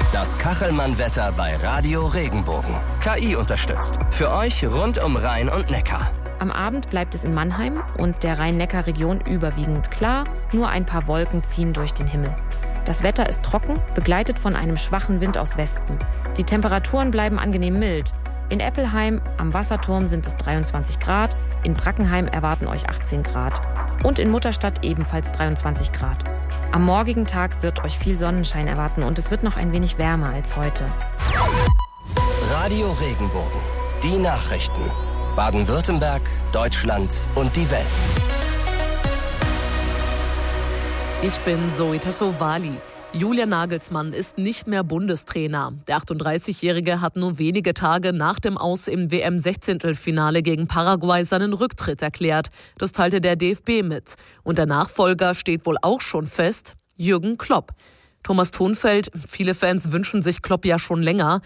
Das Kachelmann-Wetter bei Radio Regenbogen. KI unterstützt. Für euch rund um Rhein und Neckar. Am Abend bleibt es in Mannheim und der Rhein-Neckar-Region überwiegend klar. Nur ein paar Wolken ziehen durch den Himmel. Das Wetter ist trocken, begleitet von einem schwachen Wind aus Westen. Die Temperaturen bleiben angenehm mild. In Eppelheim am Wasserturm sind es 23 Grad, in Brackenheim erwarten euch 18 Grad und in Mutterstadt ebenfalls 23 Grad. Am morgigen Tag wird euch viel Sonnenschein erwarten und es wird noch ein wenig wärmer als heute. Radio Regenbogen. Die Nachrichten. Baden-Württemberg, Deutschland und die Welt. Ich bin Zoe Tassovali. Julian Nagelsmann ist nicht mehr Bundestrainer. Der 38-Jährige hat nur wenige Tage nach dem Aus im WM-16-Finale gegen Paraguay seinen Rücktritt erklärt. Das teilte der DFB mit. Und der Nachfolger steht wohl auch schon fest: Jürgen Klopp. Thomas Thonfeld: Viele Fans wünschen sich Klopp ja schon länger.